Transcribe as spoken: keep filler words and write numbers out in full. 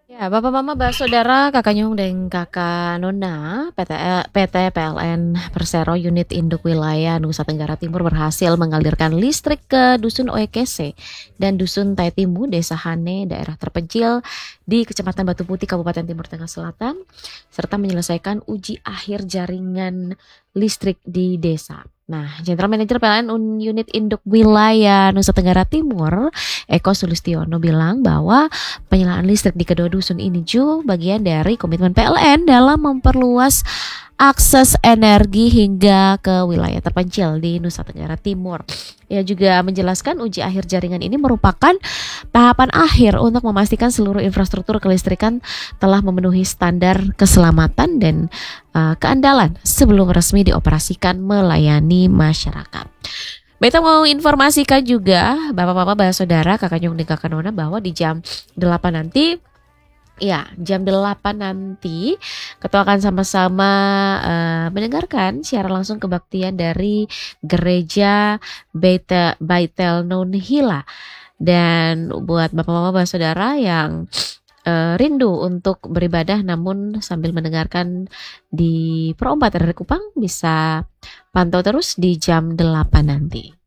Ya, Bapak Mama Bah Saudara, Kakak Nyong dan Kakak Nona, P T, L- P T P L N Persero Unit Induk Wilayah Nusa Tenggara Timur berhasil mengalirkan listrik ke Dusun Oekese dan Dusun Taitimu, Desa Hane, daerah terpencil di Kecamatan Batu Putih, Kabupaten Timur Tengah Selatan, serta menyelesaikan uji akhir jaringan listrik di desa. Nah, General Manager P L N Un- Unit Induk Wilayah Nusa Tenggara Timur, Eko Sulistiono bilang bahwa penyalaan listrik di kedua dusun ini juga bagian dari komitmen P L N dalam memperluas akses energi hingga ke wilayah terpencil di Nusa Tenggara Timur. Ia juga menjelaskan uji akhir jaringan ini merupakan tahapan akhir untuk memastikan seluruh infrastruktur kelistrikan telah memenuhi standar keselamatan dan uh, keandalan sebelum resmi dioperasikan melayani masyarakat. Beta mau informasikan juga Bapak-bapak, Bapak Saudara, Kakak Nyung dan Kakak Nona bahwa di jam delapan nanti, ya jam delapan nanti Ketua akan sama-sama uh, mendengarkan secara langsung kebaktian dari Gereja Baitel, Baitel Nun Hila. Dan buat Bapak-bapak, Bapak Saudara yang uh, rindu untuk beribadah namun sambil mendengarkan di Pro empat R R Kupang bisa pantau terus di jam delapan nanti.